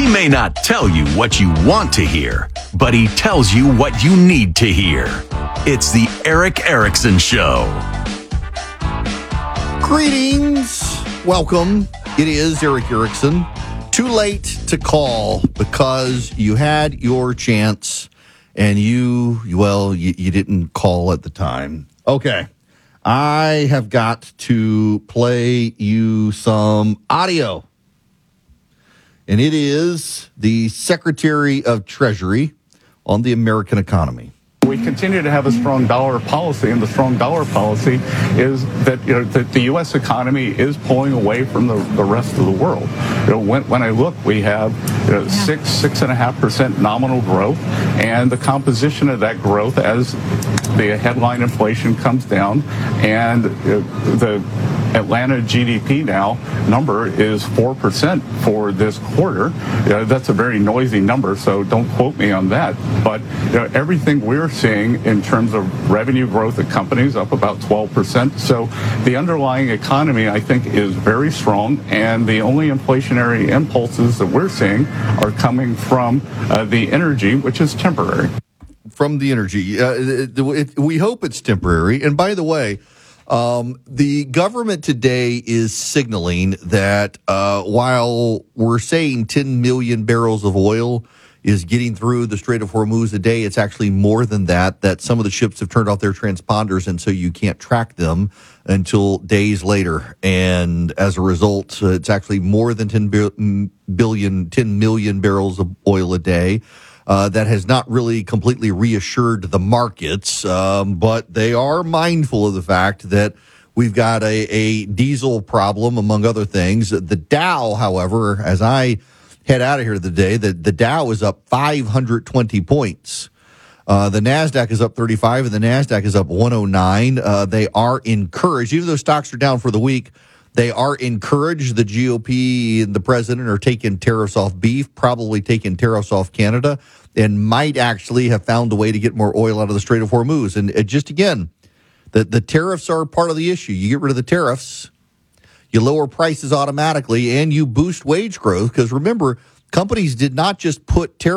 He may not tell you what you want to hear, but he tells you what you need to hear. It's the Erick Erickson Show. Greetings. Welcome. It is Erick Erickson. Too late to call because you had your chance and you didn't call at the time. Okay. I have got to play you some audio. And it is the Secretary of Treasury on the American economy. We continue to have a strong dollar policy, and the strong dollar policy is that that the U.S. economy is pulling away from the rest of the world. When I look, we have 6.5% nominal growth, and the composition of that growth as the headline inflation comes down, and the Atlanta GDP now number is 4% for this quarter. That's a very noisy number, so don't quote me on that. But everything we're seeing in terms of revenue growth at companies up about 12%. So the underlying economy, I think, is very strong, and the only inflationary impulses that we're seeing are coming from the energy, which is temporary. From the energy. We hope it's temporary. And by the way, the government today is signaling that while we're saying 10 million barrels of oil is getting through the Strait of Hormuz a day, it's actually more than that some of the ships have turned off their transponders, and so you can't track them until days later. And as a result, it's actually more than 10 million barrels of oil a day. That has not really completely reassured the markets, but they are mindful of the fact that we've got a diesel problem, among other things. The Dow, however, as I head out of here today, the Dow is up 520 points. The NASDAQ is up 35, and the NASDAQ is up 109. They are encouraged, even though stocks are down for the week, they are encouraged. The GOP and the president are taking tariffs off beef, probably taking tariffs off Canada, and might actually have found a way to get more oil out of the Strait of Hormuz. And just again, the tariffs are part of the issue. You get rid of the tariffs, you lower prices automatically, and you boost wage growth. Because remember, companies did not just put tariffs